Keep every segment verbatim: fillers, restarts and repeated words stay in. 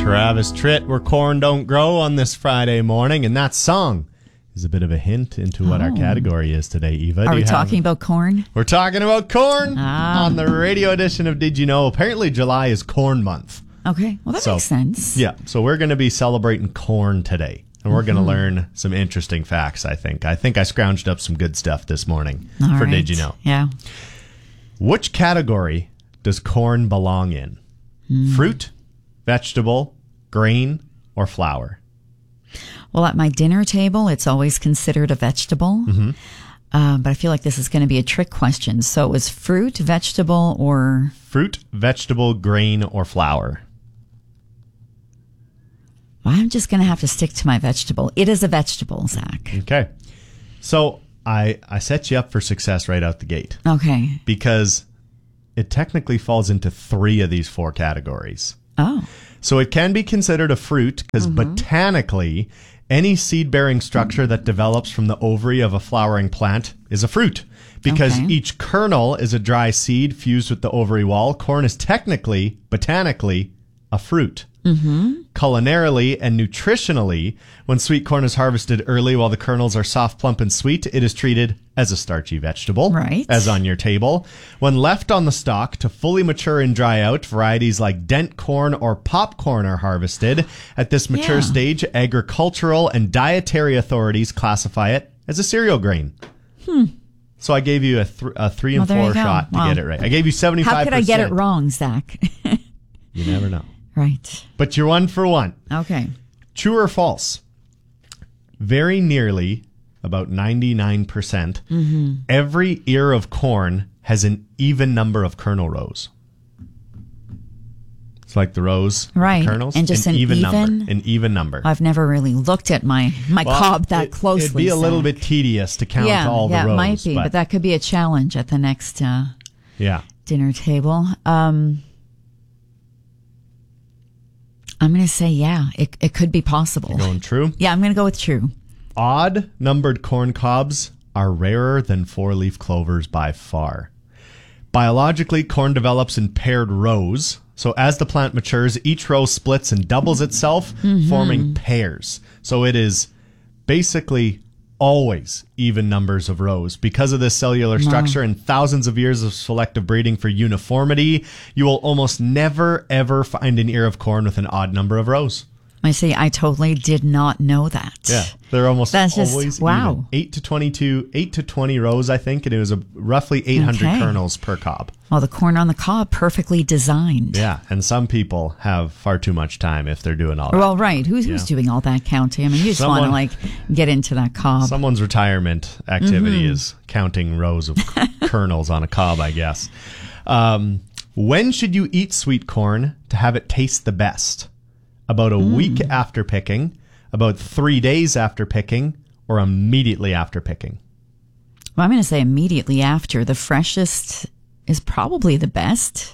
Travis Tritt, Where Corn Don't Grow, on this Friday morning. And that song is a bit of a hint into what oh. our category is today, Eva. Are we talking have... about corn? We're talking about corn ah. on the radio edition of Did You Know? Apparently July is corn month. Okay, well that so, makes sense. Yeah, so we're going to be celebrating corn today. And we're mm-hmm. going to learn some interesting facts, I think. I think I scrounged up some good stuff this morning All for right. Did You Know? Yeah. Which category does corn belong in? Mm. Fruit, vegetable, grain, or flour? Well, at my dinner table, it's always considered a vegetable. Mm-hmm. Uh, but I feel like this is going to be a trick question. So it was fruit, vegetable, or... Fruit, vegetable, grain, or flour? Well, I'm just going to have to stick to my vegetable. It is a vegetable, Zach. Okay. So I, I set you up for success right out the gate. Okay. Because it technically falls into three of these four categories. Oh. So it can be considered a fruit because mm-hmm. botanically, any seed-bearing structure that develops from the ovary of a flowering plant is a fruit. Because okay. each kernel is a dry seed fused with the ovary wall, corn is technically, botanically, a fruit. Mm-hmm. Culinarily and nutritionally, when sweet corn is harvested early while the kernels are soft, plump, and sweet, it is treated as a starchy vegetable, right. as on your table. When left on the stalk to fully mature and dry out, varieties like dent corn or popcorn are harvested. At this mature yeah. stage, agricultural and dietary authorities classify it as a cereal grain. Hmm. So I gave you a, th- a three and well, four shot wow. to get it right. I gave you seventy-five percent. How could I get it wrong, Zach? You never know. Right. But you're one for one. Okay. True or false? Very nearly, about ninety-nine percent, mm-hmm. every ear of corn has an even number of kernel rows. It's like the rows, right. kernels, and just an, an even, even number. An even number. I've never really looked at my, my well, cob that it, closely. It'd be a Zach. little bit tedious to count yeah, all the yeah, rows. Yeah, it might be, but, but that could be a challenge at the next uh, yeah. dinner table. Um I'm going to say, yeah, it it could be possible. You're going true? Yeah, I'm going to go with true. Odd numbered corn cobs are rarer than four-leaf clovers by far. Biologically, corn develops in paired rows. So as the plant matures, each row splits and doubles itself, mm-hmm. forming pairs. So it is basically always even numbers of rows. Because of this cellular structure no. and thousands of years of selective breeding for uniformity, you will almost never, ever find an ear of corn with an odd number of rows. I see. I totally did not know that. Yeah, they're almost That's just, always wow. even. eight to twenty-two, eight to twenty rows, I think, and it was a roughly eight hundred okay. kernels per cob. Well, the corn on the cob, perfectly designed. Yeah, and some people have far too much time if they're doing all that. Well, right. Who's, yeah. who's doing all that counting? I mean, you just want to, like, get into that cob. Someone's retirement activity mm-hmm. is counting rows of kernels on a cob, I guess. Um, when should you eat sweet corn to have it taste the best? About a mm. week after picking, about three days after picking, or immediately after picking? Well, I'm going to say immediately after. The freshest is probably the best.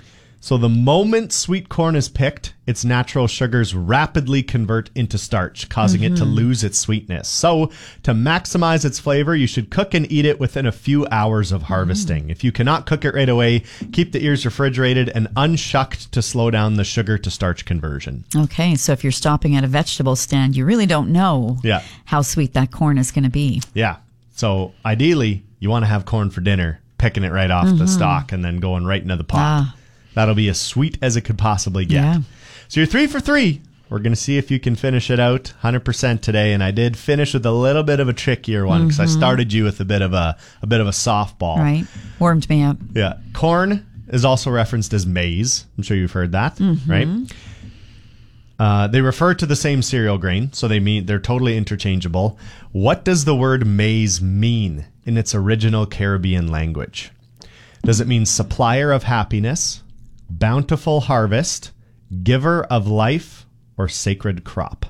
So the moment sweet corn is picked, its natural sugars rapidly convert into starch, causing mm-hmm. it to lose its sweetness. So to maximize its flavor, you should cook and eat it within a few hours of harvesting. Mm. If you cannot cook it right away, keep the ears refrigerated and unshucked to slow down the sugar to starch conversion. Okay, so if you're stopping at a vegetable stand, you really don't know yeah. how sweet that corn is going to be. Yeah. So ideally, you want to have corn for dinner, picking it right off mm-hmm. the stalk and then going right into the pot. Ah. That'll be as sweet as it could possibly get. Yeah. So you're three for three. We're going to see if you can finish it out one hundred percent today. And I did finish with a little bit of a trickier one because mm-hmm. I started you with a bit of a a bit of a softball. Right. Warmed me up. Yeah. Corn is also referenced as maize. I'm sure you've heard that, mm-hmm. right? Uh, they refer to the same cereal grain, so they mean they're totally interchangeable. What does the word maize mean in its original Caribbean language? Does it mean supplier of happiness, bountiful harvest, giver of life, or sacred crop?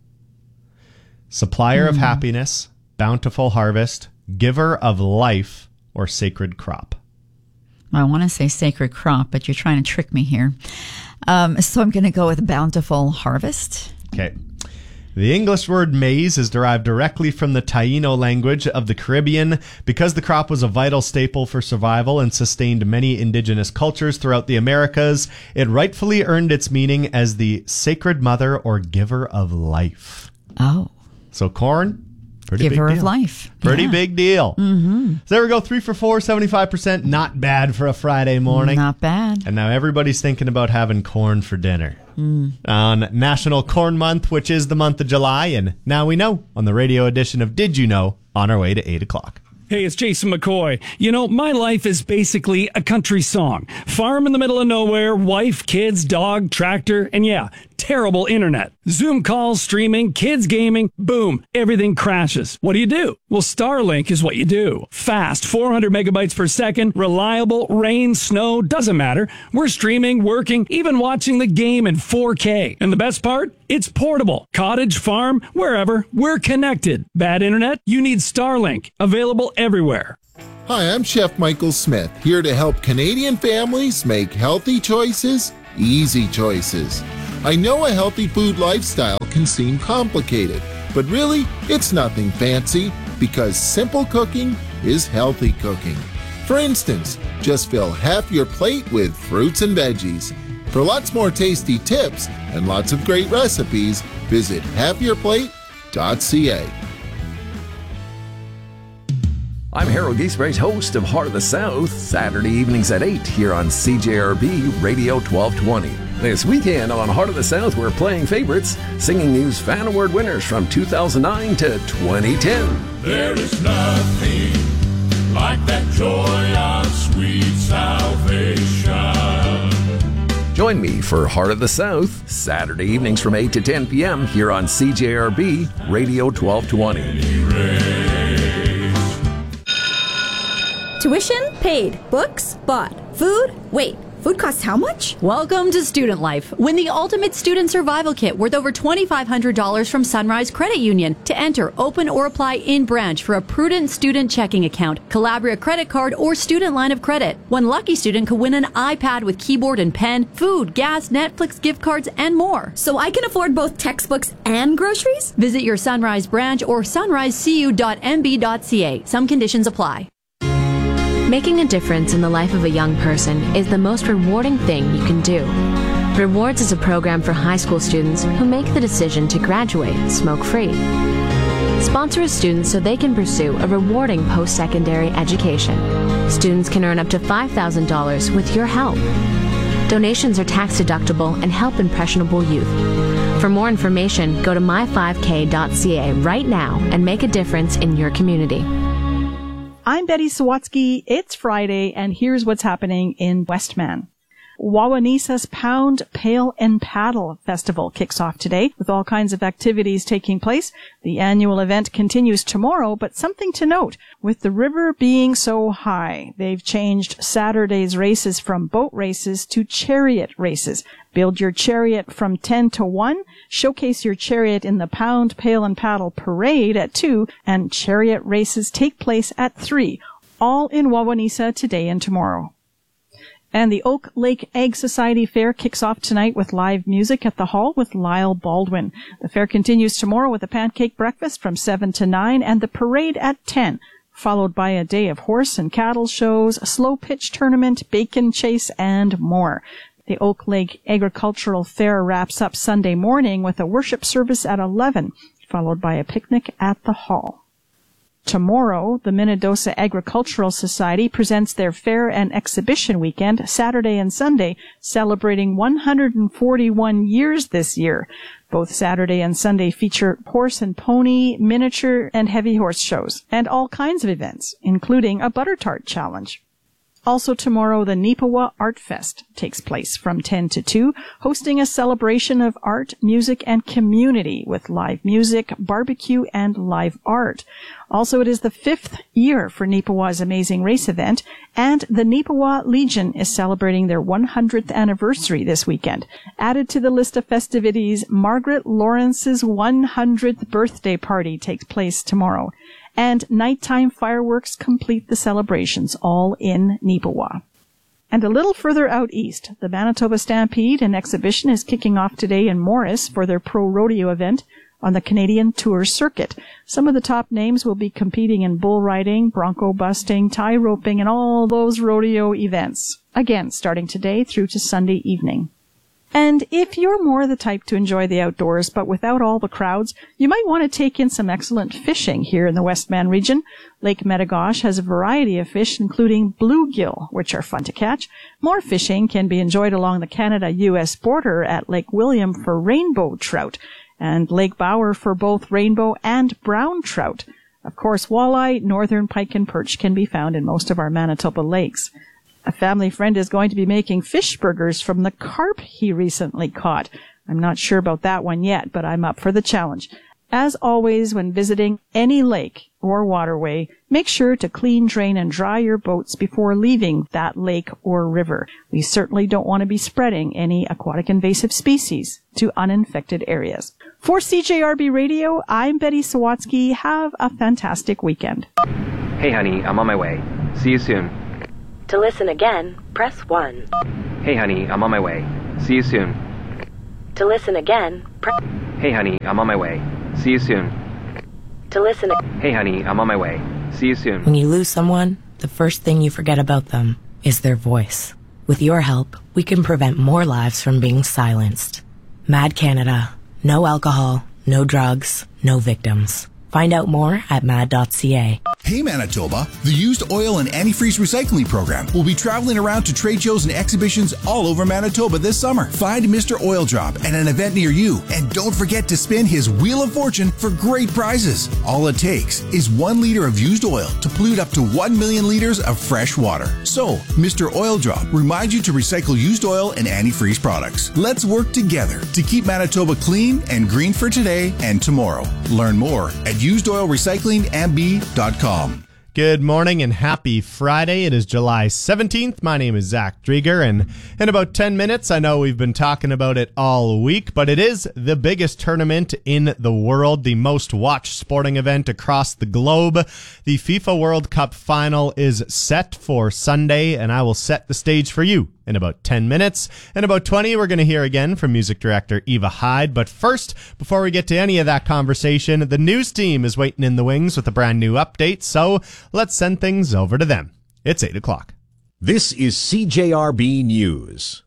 Supplier mm. of happiness, bountiful harvest, giver of life, or sacred crop? I want to say sacred crop, but you're trying to trick me here. Um, so I'm going to go with bountiful harvest. Okay. The English word maize is derived directly from the Taino language of the Caribbean. Because the crop was a vital staple for survival and sustained many indigenous cultures throughout the Americas, it rightfully earned its meaning as the sacred mother or giver of life. Oh. So corn, pretty Giver big deal. of life. Pretty Yeah. big deal. Mm-hmm. So there we go, three for four, seventy-five percent. Not bad for a Friday morning. Not bad. And now everybody's thinking about having corn for dinner. Mm. On National Corn Month, which is the month of July. And now we know on the radio edition of Did You Know, on our way to eight o'clock. Hey, it's Jason McCoy. You know, my life is basically a country song. Farm in the middle of nowhere, wife, kids, dog, tractor, and yeah, terrible internet. Zoom calls, streaming, kids gaming, boom, everything crashes. What do you do? Well, Starlink is what you do. Fast, four hundred megabytes per second, reliable, rain, snow, doesn't matter. We're streaming, working, even watching the game in four K. And the best part? It's portable. Cottage, farm, wherever, we're connected. Bad internet? You need Starlink. Available everywhere. Hi, I'm Chef Michael Smith, here to help Canadian families make healthy choices, easy choices. I know a healthy food lifestyle can seem complicated, but really, it's nothing fancy because simple cooking is healthy cooking. For instance, just fill half your plate with fruits and veggies. For lots more tasty tips and lots of great recipes, visit half your plate dot c a. I'm Harold Giesbrecht, host of Heart of the South, Saturday evenings at eight here on C J R B Radio twelve twenty. This weekend on Heart of the South, we're playing favorites, Singing News Fan Award winners from two thousand nine to twenty ten. There is nothing like that joy of sweet salvation. Join me for Heart of the South, Saturday evenings from eight to ten p.m. here on C J R B Radio twelve twenty. Tuition? Paid. Books? Bought. Food? Wait, food costs how much? Welcome to Student Life. Win the Ultimate Student Survival Kit worth over twenty-five hundred dollars from Sunrise Credit Union. To enter, open or apply in branch for a Prudent Student Checking Account, Calabria Credit Card, or Student Line of Credit. One lucky student could win an iPad with keyboard and pen, food, gas, Netflix gift cards, and more. So I can afford both textbooks and groceries? Visit your Sunrise branch or sunrise c u dot m b dot c a. Some conditions apply. Making a difference in the life of a young person is the most rewarding thing you can do. Rewards is a program for high school students who make the decision to graduate smoke-free. Sponsor a student so they can pursue a rewarding post-secondary education. Students can earn up to five thousand dollars with your help. Donations are tax-deductible and help impressionable youth. For more information, go to my five k dot c a right now and make a difference in your community. I'm Betty Sawatsky. It's Friday, and here's what's happening in Westman. Wawanisa's Pound, Pail and Paddle Festival kicks off today with all kinds of activities taking place. The annual event continues tomorrow, but something to note, with the river being so high, they've changed Saturday's races from boat races to chariot races. Build your chariot from ten to one, showcase your chariot in the Pound, Pail and Paddle Parade at two, and chariot races take place at three, all in Wawanisa today and tomorrow. And the Oak Lake Egg Society Fair kicks off tonight with live music at the hall with Lyle Baldwin. The fair continues tomorrow with a pancake breakfast from seven to nine and the parade at ten, followed by a day of horse and cattle shows, a slow pitch tournament, bacon chase, and more. The Oak Lake Agricultural Fair wraps up Sunday morning with a worship service at eleven, followed by a picnic at the hall. Tomorrow, the Minnedosa Agricultural Society presents their fair and exhibition weekend, Saturday and Sunday, celebrating one hundred forty-one years this year. Both Saturday and Sunday feature horse and pony, miniature, and heavy horse shows, and all kinds of events, including a butter tart challenge. Also tomorrow, the Neepawa Art Fest takes place from ten to two, hosting a celebration of art, music, and community with live music, barbecue, and live art. Also, it is the fifth year for Neepawa's Amazing Race event, and the Neepawa Legion is celebrating their one hundredth anniversary this weekend. Added to the list of festivities, Margaret Lawrence's one hundredth birthday party takes place tomorrow. And nighttime fireworks complete the celebrations, all in Neepawa. And a little further out east, the Manitoba Stampede and exhibition is kicking off today in Morris for their pro rodeo event. on the Canadian Tour circuit. Some of the top names will be competing in bull riding, bronco busting, tie roping, and all those rodeo events. Again, starting today through to Sunday evening. And if you're more the type to enjoy the outdoors, but without all the crowds, you might want to take in some excellent fishing here in the Westman region. Lake Metagosh has a variety of fish, including bluegill, which are fun to catch. More fishing can be enjoyed along the Canada-U S border at Lake William for rainbow trout, and Lake Bauer for both rainbow and brown trout. Of course, walleye, northern pike, and perch can be found in most of our Manitoba lakes. A family friend is going to be making fish burgers from the carp he recently caught. I'm not sure about that one yet, but I'm up for the challenge. As always, when visiting any lake or waterway, make sure to clean, drain, and dry your boats before leaving that lake or river. We certainly don't want to be spreading any aquatic invasive species to uninfected areas. For C J R B Radio, I'm Betty Sawatsky. Have a fantastic weekend. Hey, honey, I'm on my way. See you soon. To listen again, press one. Hey, honey, I'm on my way. See you soon. To listen again, press... Hey, honey, I'm on my way. See you soon. To listen... Hey, honey, I'm on my way. See you soon. When you lose someone, the first thing you forget about them is their voice. With your help, we can prevent more lives from being silenced. Mad Canada. No alcohol, no drugs, no victims. Find out more at mad dot c a. Hey Manitoba, the Used Oil and Antifreeze Recycling Program will be traveling around to trade shows and exhibitions all over Manitoba this summer. Find Mister Oil Drop at an event near you, and don't forget to spin his Wheel of Fortune for great prizes. All it takes is one liter of used oil to pollute up to one million liters of fresh water. So, Mister Oil Drop reminds you to recycle used oil and antifreeze products. Let's work together to keep Manitoba clean and green for today and tomorrow. Learn more at used oil recycling m b dot com. Good morning and happy Friday. It is July seventeenth. My name is Zach Drieger, and in about ten minutes, I know we've been talking about it all week, but it is the biggest tournament in the world, the most watched sporting event across the globe. The FIFA World Cup final is set for Sunday, and I will set the stage for you in about ten minutes. In about twenty, we're going to hear again from music director Eva Hyde. But first, before we get to any of that conversation, the news team is waiting in the wings with a brand new update, so let's send things over to them. It's eight o'clock. This is C J R B News.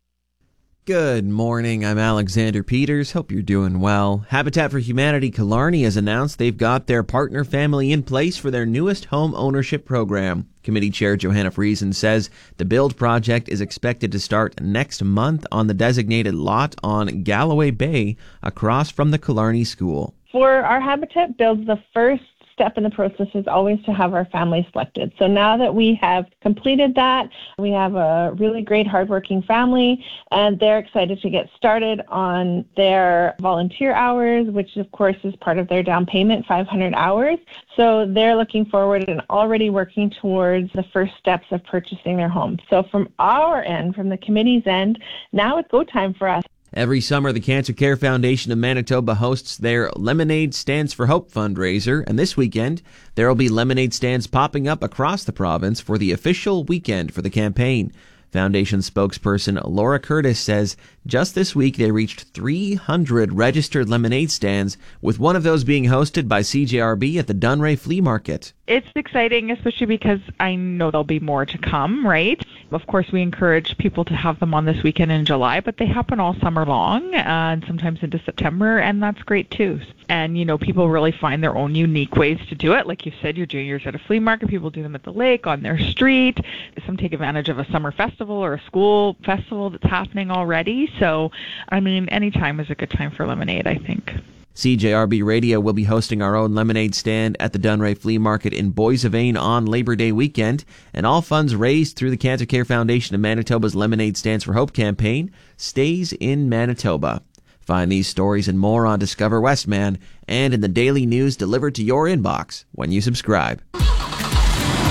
Good morning, I'm Alexander Peters. Hope you're doing well. Habitat for Humanity Killarney has announced they've got their partner family in place for their newest home ownership program. Committee Chair Johanna Friesen says the build project is expected to start next month on the designated lot on Galloway Bay across from the Killarney School. For our Habitat builds, the first step in the process is always to have our family selected. So now that we have completed that, we have a really great hardworking family, and they're excited to get started on their volunteer hours, which of course is part of their down payment, five hundred hours. So they're looking forward and already working towards the first steps of purchasing their home. So from our end, from the committee's end, now it's go time for us. Every summer, the Cancer Care Foundation of Manitoba hosts their Lemonade Stands for Hope fundraiser, and this weekend, there will be lemonade stands popping up across the province for the official weekend for the campaign. Foundation spokesperson Laura Curtis says just this week they reached three hundred registered lemonade stands, with one of those being hosted by C J R B at the Dunray Flea Market. It's exciting, especially because I know there'll be more to come, right? Of course, we encourage people to have them on this weekend in July, but they happen all summer long and sometimes into September, and that's great too. And, you know, people really find their own unique ways to do it. Like you said, you're doing yours at a flea market. People do them at the lake, on their street. Some take advantage of a summer festival or a school festival that's happening already. So, I mean, any time is a good time for lemonade, I think. C J R B Radio will be hosting our own lemonade stand at the Dunray Flea Market in Boissevain on Labor Day weekend, and all funds raised through the Cancer Care Foundation of Manitoba's Lemonade Stands for Hope campaign stays in Manitoba. Find these stories and more on Discover Westman and in the daily news delivered to your inbox when you subscribe.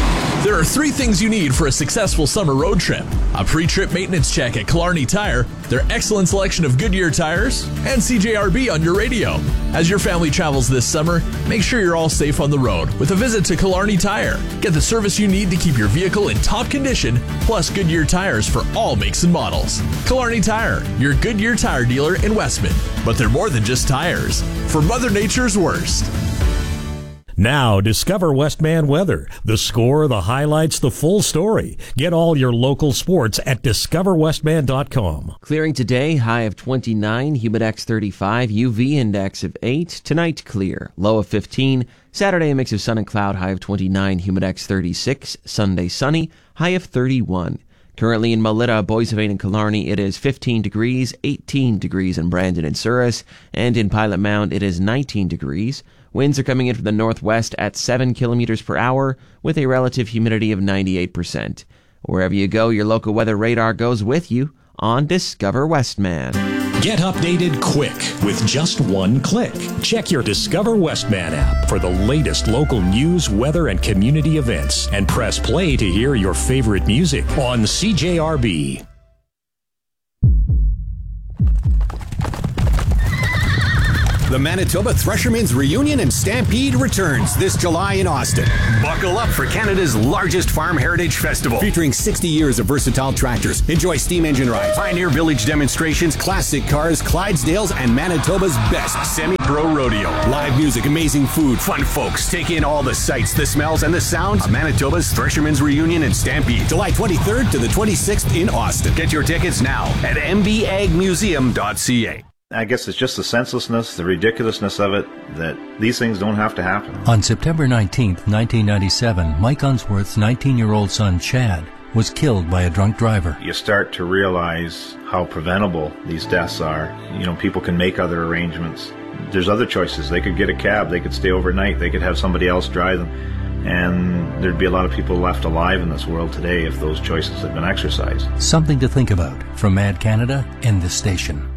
There are three things you need for a successful summer road trip. A pre-trip maintenance check at Killarney Tire, their excellent selection of Goodyear tires, and C J R B on your radio. As your family travels this summer, make sure you're all safe on the road with a visit to Killarney Tire. Get the service you need to keep your vehicle in top condition, plus Goodyear tires for all makes and models. Killarney Tire, your Goodyear tire dealer in Westman. But they're more than just tires. For Mother Nature's worst. Now, discover Westman weather. The score, the highlights, the full story. Get all your local sports at discover westman dot com. Clearing today, high of twenty-nine, humidex thirty-five, U V index of eight. Tonight, clear, low of fifteen. Saturday, a mix of sun and cloud, high of twenty-nine, humidex thirty-six. Sunday, sunny, high of thirty-one. Currently in Melita, Boissevain, and Killarney, it is fifteen degrees, eighteen degrees in Brandon and Souris, and in Pilot Mound, it is nineteen degrees. Winds are coming in from the northwest at seven kilometers per hour with a relative humidity of ninety-eight percent. Wherever you go, your local weather radar goes with you on Discover Westman. Get updated quick with just one click. Check your Discover Westman app for the latest local news, weather, and community events, and press play to hear your favorite music on C J R B. The Manitoba Threshermen's Reunion and Stampede returns this July in Austin. Buckle up for Canada's largest farm heritage festival. Featuring sixty years of versatile tractors. Enjoy steam engine rides, Pioneer Village demonstrations, classic cars, Clydesdales, and Manitoba's best semi-pro rodeo. Live music, amazing food, fun folks. Take in all the sights, the smells, and the sounds of Manitoba's Threshermen's Reunion and Stampede. July twenty-third to the twenty-sixth in Austin. Get your tickets now at m b ag museum dot c a. I guess it's just the senselessness, the ridiculousness of it, that these things don't have to happen. On September nineteenth, nineteen ninety-seven, Mike Unsworth's nineteen-year-old son, Chad, was killed by a drunk driver. You start to realize how preventable these deaths are. You know, people can make other arrangements. There's other choices. They could get a cab, they could stay overnight, they could have somebody else drive them. And there'd be a lot of people left alive in this world today if those choices had been exercised. Something to think about from Mad Canada and this station.